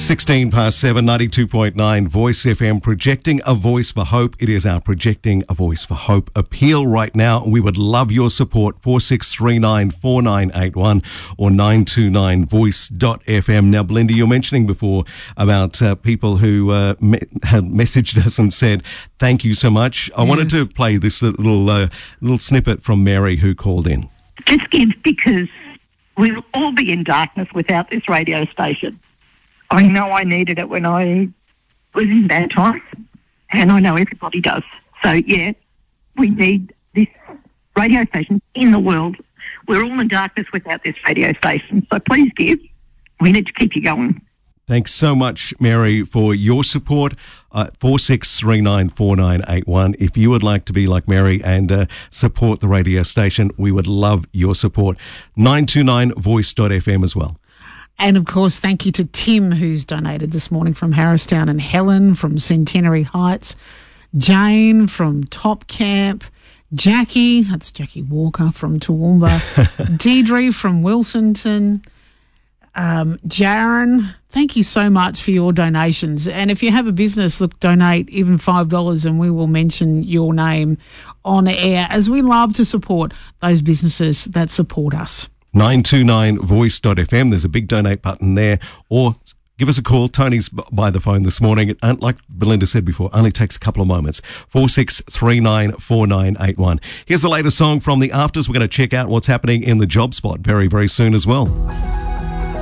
16 past 7, 92.9 Voice FM, projecting a voice for hope. It is our Projecting a Voice for Hope appeal right now. We would love your support, 46394981 or 929voice.fm. Now, Belinda, you're mentioning before about people who had messaged us and said, thank you so much. I wanted to play this little snippet from Mary who called in. Just give, because we'll all be in darkness without this radio station. I know I needed it when I was in bad times, and I know everybody does. So, yeah, we need this radio station in the world. We're all in darkness without this radio station. So please give. We need to keep you going. Thanks so much, Mary, for your support. 46394981. If you would like to be like Mary and support the radio station, we would love your support. 929voice.fm as well. And, of course, thank you to Tim, who's donated this morning from Harristown, and Helen from Centenary Heights, Jane from Top Camp, Jackie, that's Jackie Walker from Toowoomba, Deirdre from Wilsonton, Jaron, thank you so much for your donations. And if you have a business, look, donate even $5 and we will mention your name on air, as we love to support those businesses that support us. 929voice.fm. There's a big donate button there, or give us a call. Tony's by the phone this morning. It, like Belinda said before, only takes a couple of moments. 46394981. Here's the latest song from the Afters. We're going to check out what's happening in the job spot very, very soon as well.